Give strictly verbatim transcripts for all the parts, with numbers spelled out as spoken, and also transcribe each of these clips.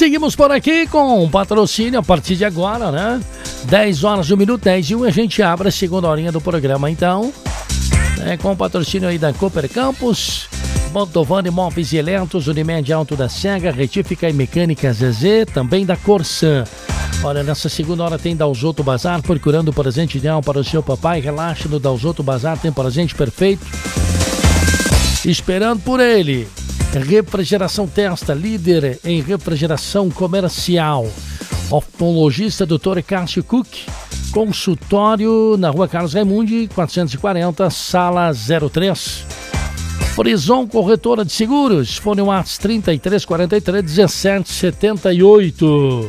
Seguimos por aqui com um patrocínio a partir de agora, né? dez horas, um minuto, dez e um, a gente abre a segunda horinha do programa, então. É, com o patrocínio aí da Cooper Campus, Motovani Móveis e Eletros, Unimed Alto da Serra, Retífica e Mecânica Zezé, também da Corsan. Olha, nessa segunda hora tem Dalzotto Bazar, procurando o presente ideal para o seu papai. Relaxa, no Dalzotto Bazar tem presente perfeito esperando por ele. Refrigeração Testa, líder em refrigeração comercial. Oftalmologista doutor Cássio Cook, consultório na rua Carlos Raimundi, quatrocentos e quarenta, sala zero três. Frison Corretora de Seguros, fone WhatsApp trinta e três quarenta e três, dezessete setenta e oito.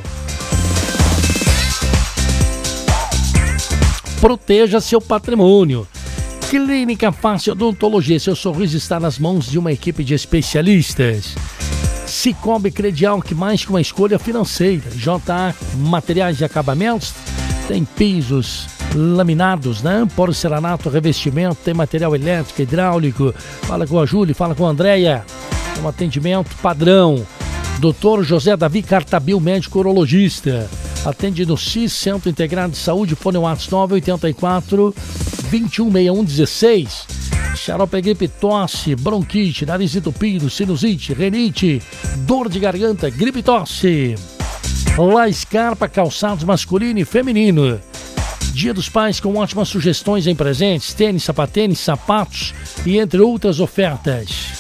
Proteja seu patrimônio. Clínica Fácil Odontologia, seu sorriso está nas mãos de uma equipe de especialistas. Cicobi Credial, que mais que uma escolha financeira. J A Materiais de Acabamentos, tem pisos laminados, né? Porcelanato, revestimento, tem material elétrico, hidráulico. Fala com a Júlia, fala com a Andréia. Um atendimento padrão. doutor José Davi Cartabil, médico urologista. Atende no C I S, Centro Integrado de Saúde, fone WhatsApp nove oito quatro, dois um seis um um seis. Xarope gripe, tosse, bronquite, nariz entupido, sinusite, renite, dor de garganta, gripe e tosse. La Scarpa, calçados masculino e feminino. Dia dos Pais com ótimas sugestões em presentes, tênis, sapatênis, sapatos e entre outras ofertas.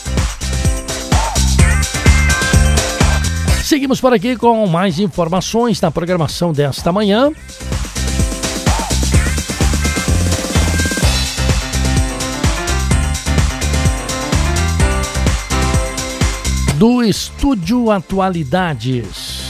Seguimos por aqui com mais informações na programação desta manhã. Do Estúdio Atualidades.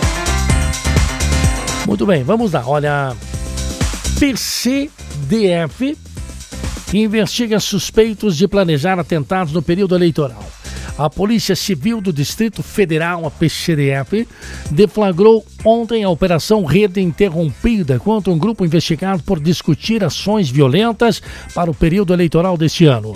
Muito bem, vamos lá. Olha, P C D F investiga suspeitos de planejar atentados no período eleitoral. A Polícia Civil do Distrito Federal, a P C D F, deflagrou ontem a Operação Rede Interrompida contra um grupo investigado por discutir ações violentas para o período eleitoral deste ano.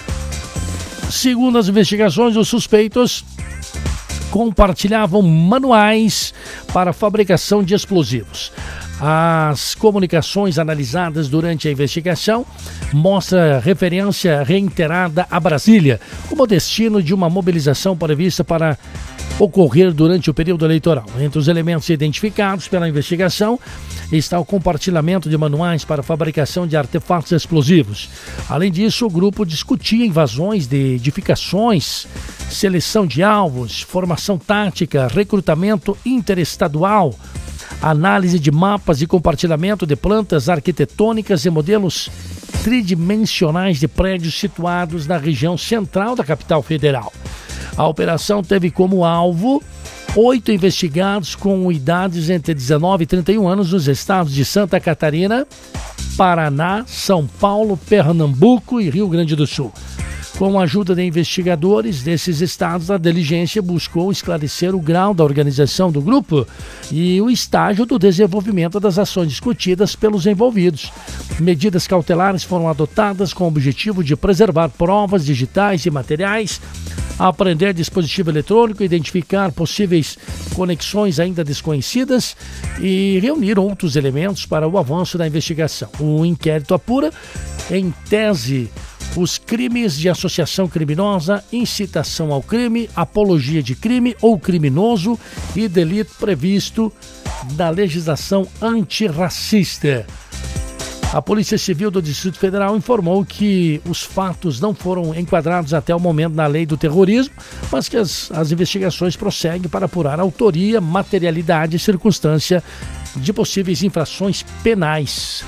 Segundo as investigações, os suspeitos compartilhavam manuais para a fabricação de explosivos. As comunicações analisadas durante a investigação mostram referência reiterada a Brasília como destino de uma mobilização prevista para ocorrer durante o período eleitoral. Entre os elementos identificados pela investigação está o compartilhamento de manuais para a fabricação de artefatos explosivos. Além disso, o grupo discutia invasões de edificações, seleção de alvos, formação tática, recrutamento interestadual, análise de mapas e compartilhamento de plantas arquitetônicas e modelos tridimensionais de prédios situados na região central da capital federal. A operação teve como alvo oito investigados com idades entre dezenove e trinta e um anos nos estados de Santa Catarina, Paraná, São Paulo, Pernambuco e Rio Grande do Sul. Com a ajuda de investigadores desses estados, a diligência buscou esclarecer o grau da organização do grupo e o estágio do desenvolvimento das ações discutidas pelos envolvidos. Medidas cautelares foram adotadas com o objetivo de preservar provas digitais e materiais, apreender dispositivo eletrônico, identificar possíveis conexões ainda desconhecidas e reunir outros elementos para o avanço da investigação. O inquérito apura, em tese, os crimes de associação criminosa, incitação ao crime, apologia de crime ou criminoso e delito previsto da legislação antirracista. A Polícia Civil do Distrito Federal informou que os fatos não foram enquadrados até o momento na lei do terrorismo, mas que as, as investigações prosseguem para apurar a autoria, materialidade e circunstância de possíveis infrações penais.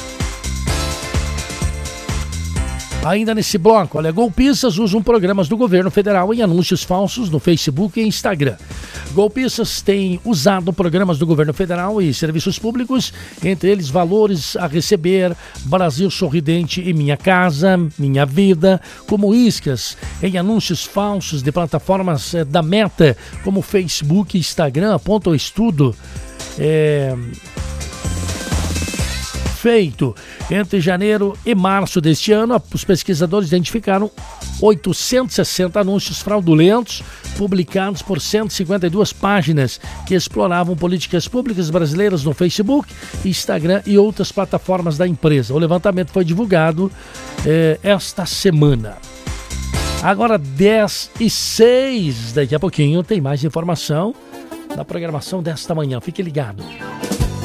Ainda nesse bloco, olha, golpistas usam programas do governo federal em anúncios falsos no Facebook e Instagram. Golpistas têm usado programas do governo federal e serviços públicos, entre eles Valores a Receber, Brasil Sorridente e Minha Casa, Minha Vida, como iscas em anúncios falsos de plataformas eh, da Meta, como Facebook e Instagram, aponta o estudo. É... feito. Entre janeiro e março deste ano, os pesquisadores identificaram oitocentos e sessenta anúncios fraudulentos publicados por cento e cinquenta e duas páginas que exploravam políticas públicas brasileiras no Facebook, Instagram e outras plataformas da empresa. O levantamento foi divulgado eh, esta semana. Agora dez e seis, daqui a pouquinho tem mais informação da programação desta manhã. Fique ligado.